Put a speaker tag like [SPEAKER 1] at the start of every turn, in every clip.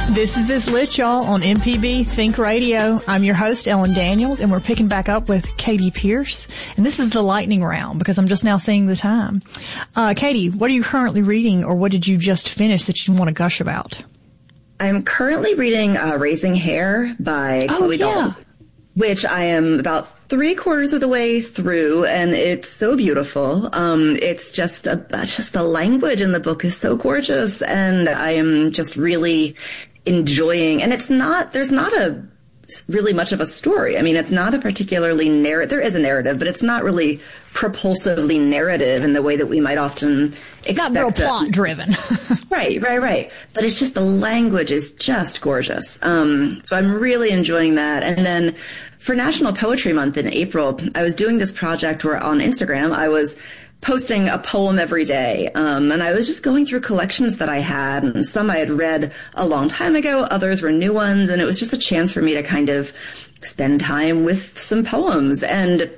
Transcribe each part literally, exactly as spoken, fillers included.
[SPEAKER 1] This is This Lit, y'all, on M P B Think Radio. I'm your host, Ellen Daniels, and we're picking back up with Katie Pierce. And this is the lightning round because I'm just now seeing the time. Uh, Katie, what are you currently reading, or what did you just finish that you want to gush about?
[SPEAKER 2] I'm currently reading uh, Raising Hair by
[SPEAKER 1] oh,
[SPEAKER 2] Chloe
[SPEAKER 1] yeah.
[SPEAKER 2] Dalton, which I am about three quarters of the way through, and it's so beautiful. Um, it's just a, just the language in the book is so gorgeous, and I am just really enjoying, and it's not, there's not a really much of a story. I mean, it's not a particularly narrative, there is a narrative, but it's not really propulsively narrative in the way that we might often expect.
[SPEAKER 1] Not real plot driven.
[SPEAKER 2] Right, right, right. But it's just the language is just gorgeous. Um, so I'm really enjoying that. And then for National Poetry Month in April, I was doing this project where on Instagram I was posting a poem every day. Um, and I was just going through collections that I had, and some I had read a long time ago, others were new ones, and it was just a chance for me to kind of spend time with some poems. And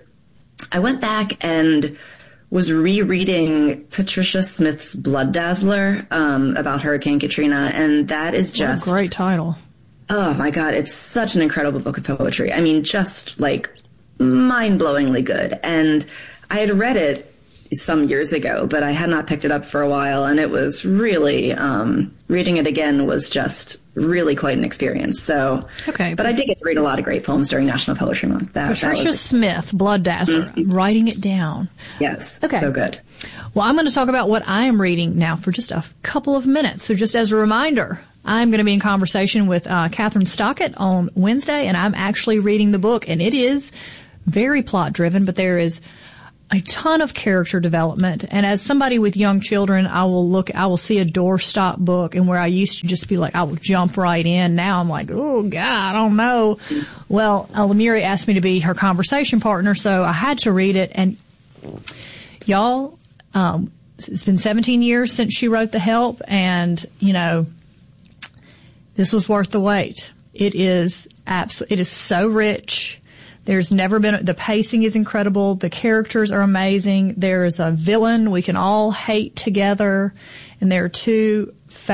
[SPEAKER 2] I went back and was rereading Patricia Smith's Blood Dazzler, um, about Hurricane Katrina, and that is just...
[SPEAKER 1] What a great title.
[SPEAKER 2] Oh my God, it's such an incredible book of poetry. I mean, just like mind-blowingly good. And I had read it some years ago, but I had not picked it up for a while, and it was really, um, reading it again was just really quite an experience. So,
[SPEAKER 1] okay,
[SPEAKER 2] but I did get to read a lot of great poems during National Poetry Month. That,
[SPEAKER 1] Patricia
[SPEAKER 2] that was
[SPEAKER 1] Smith, Blood Dazzler.
[SPEAKER 2] Mm-hmm.
[SPEAKER 1] I'm writing it down.
[SPEAKER 2] Yes,
[SPEAKER 1] okay.
[SPEAKER 2] So good.
[SPEAKER 1] Well, I'm going to talk about what I am reading now for just a couple of minutes. So just as a reminder, I'm going to be in conversation with uh, Catherine Stockett on Wednesday, and I'm actually reading the book, and it is very plot driven, but there is a ton of character development. And as somebody with young children, I will look, I will see a doorstop book, and where I used to just be like, I will jump right in. Now I'm like, oh God, I don't know. Well, uh, Lemuri asked me to be her conversation partner, so I had to read it. And y'all, um, it's been seventeen years since she wrote The Help, and you know, this was worth the wait. It is absolutely, it is so rich. There's never been, the pacing is incredible. The characters are amazing. There is a villain we can all hate together. And there are two